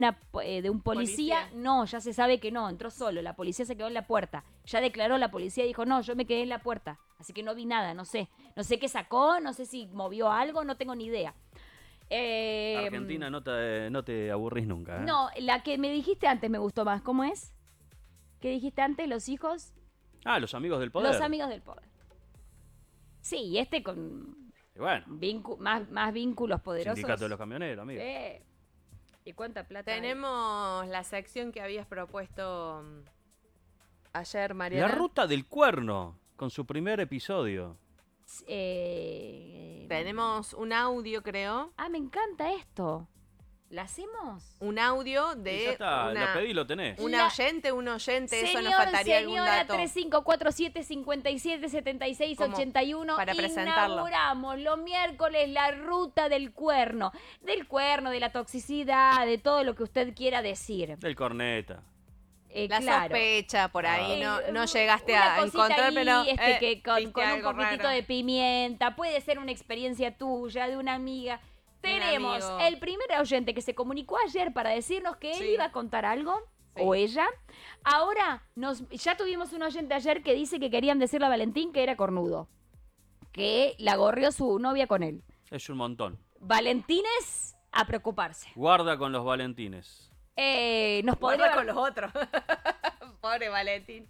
de un policía. No, ya se sabe que no, entró solo. La policía se quedó en la puerta. Ya declaró la policía y dijo, no, yo me quedé en la puerta. Así que no vi nada, no sé. No sé qué sacó, no sé si movió algo, no tengo ni idea. Argentina, no te aburrís nunca. No, la que me dijiste antes me gustó más. ¿Cómo es? ¿Qué dijiste antes? ¿Los hijos? Los amigos del poder. Los amigos del poder. Sí, y este con Y bueno, más vínculos poderosos. sindicato de los camioneros, amigo. ¿Y cuánta plata hay? Tenemos la sección que habías propuesto ayer, Mariana. La ruta del cuerno, con su primer episodio. Tenemos un audio, creo. Me encanta esto. ¿La hacemos? Un audio Y de ya está, lo pedí, lo tenés. un oyente, eso nos faltaría algún dato. 3547-5776-81. Para presentarlo. Inauguramos los miércoles la ruta del cuerno, de la toxicidad, de todo lo que usted quiera decir. Del corneta. La claro. sospecha por ahí, no llegaste Una a cosita encontrar, ahí, pero que con viste un algo poquitito raro. de pimienta, puede ser una experiencia tuya, de una amiga. Tenemos amigo. el primer oyente que se comunicó ayer para decirnos que él Sí. iba a contar algo, Sí. o ella. Ahora, ya tuvimos un oyente ayer que dice que querían decirle a Valentín que era cornudo, que la gorrió su novia con él. Es un montón. Valentines, a preocuparse. Guarda con los valentines. Nos podría... Guarda con los otros. Pobre Valentín.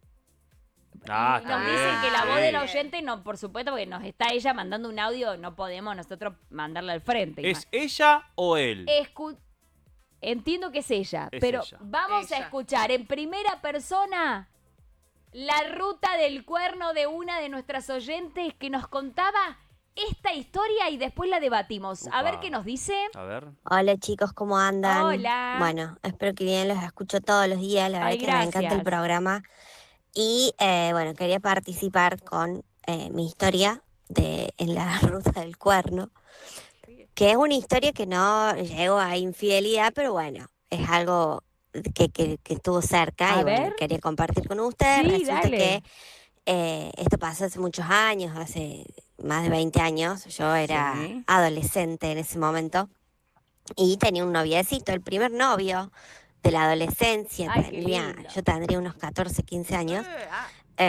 Está Nos bien, dicen que la voz sí. del oyente, no, por supuesto, porque nos está ella mandando un audio, no podemos nosotros mandarla al frente. ¿Es ella o él? Entiendo que es ella, Es pero ella. vamos a Ella. escuchar en primera persona la ruta del cuerno de una de nuestras oyentes que nos contaba esta historia y después la debatimos. A ver Upa. qué nos dice. A ver. Hola chicos, ¿cómo andan? Hola. Bueno, espero que bien, los escucho todos los días, la verdad Ay, que me encanta el gracias. programa. Y bueno, quería participar con mi historia en la ruta del cuerno, que es una historia que no llegó a infidelidad, pero bueno, es algo que estuvo cerca A y bueno, ver. quería compartir con ustedes. Sí, Resulta dale. que esto pasó hace muchos años, hace más de 20 años. Yo era Sí. adolescente en ese momento y tenía un noviecito, el primer novio de la adolescencia. Ay, qué lindo. Yo tendría unos 14, 15 años. Ah,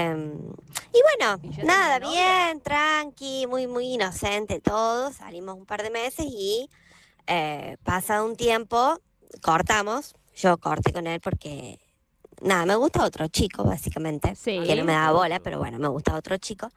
Y bueno, ¿Y yo nada, tenía novia? bien, tranqui, muy inocente todo. Salimos un par de meses y pasado un tiempo cortamos. Yo corté con él porque, nada, me gusta otro chico, básicamente. Sí. Que no me da bola, pero bueno, me gusta otro chico.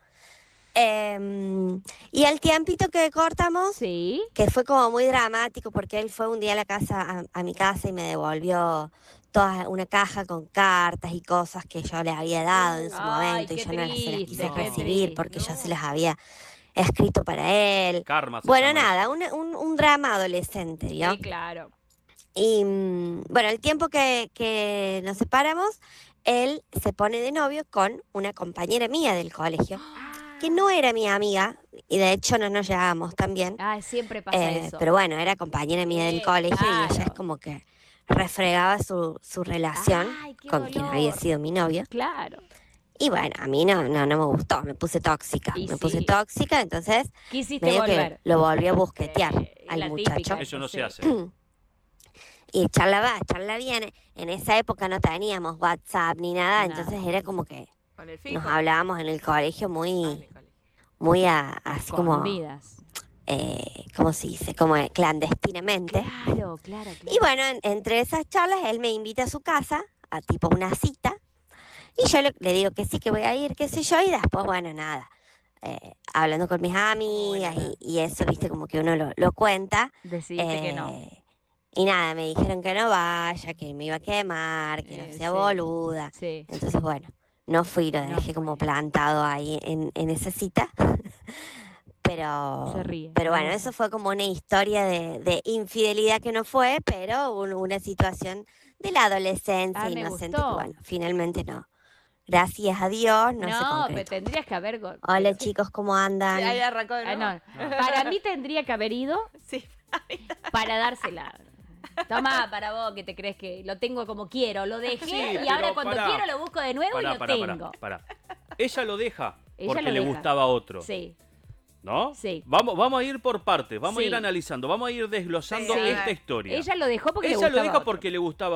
Y al tiempito que cortamos, Sí. que fue como muy dramático porque él fue un día a la casa, a mi casa y me devolvió toda una caja con cartas y cosas que yo le había dado en su Ay, momento y qué yo no se las triste, quise qué recibir triste, porque yo no. se las había escrito para él. Karma se Bueno, llama nada, un drama adolescente, ¿vio? Sí, claro. Y bueno, el tiempo que nos separamos, él se pone de novio con una compañera mía del colegio, que no era mi amiga, y de hecho no nos llevábamos tan bien. Siempre pasa eso. Pero bueno, era compañera mía del colegio y ella claro. es como que refregaba su relación Ay, qué con quien había dolor. sido mi novio. Claro. Y bueno, a mí no me gustó, me puse tóxica. Y Me puse sí. tóxica, entonces Quisiste medio volver. que lo volví a busquetear La al típica. muchacho. Eso no Sí. se hace. Y charla va, charla viene. En esa época no teníamos WhatsApp ni nada, Nada. entonces era como que con el fijo. nos hablábamos en el colegio Ah, en muy, el colegio. muy así como, Escondidas. ¿cómo se dice? Como clandestinamente. Claro, claro. Y bueno, entre esas charlas él me invita a su casa, a tipo una cita, y yo le digo que sí, que voy a ir, qué sé yo, y después, bueno, nada, hablando con mis amigas y eso, viste, como que uno lo cuenta. Decidiste que no. Y nada, me dijeron que no vaya, que me iba a quemar, que no sea Sí. boluda. Sí. Entonces, bueno, no fui, lo No dejé como fue. plantado ahí en esa cita. Pero, Se ríe. pero bueno, hermoso. eso fue como una historia de infidelidad que no fue, pero una situación de la adolescencia Me inocente gustó. que bueno, finalmente no. Gracias a Dios no se No, pero concretó. tendrías que haber... Hola chicos, ¿cómo andan? Ahí arrancó de Ah, nuevo. no. Para mí tendría que haber ido Sí. para dársela. Toma, para vos que te crees que lo tengo como quiero, lo dejé Sí, y pero ahora cuando pará. quiero lo busco de nuevo y lo tengo. Pará. Ella lo deja Ella porque lo le deja. gustaba a otro. Sí. ¿No? Sí. Vamos a ir por partes, vamos a Sí. ir analizando, vamos a ir desglosando Sí. esta historia. Ella lo dejó porque le Ella lo gustaba deja otro. porque le gustaba